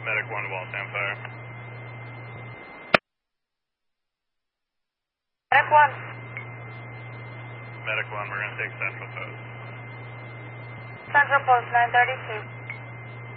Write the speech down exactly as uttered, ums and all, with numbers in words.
Medic one, Waltham Fire. Medic one. Medic one, we're going to take Central Post. Central Post nine thirty-two.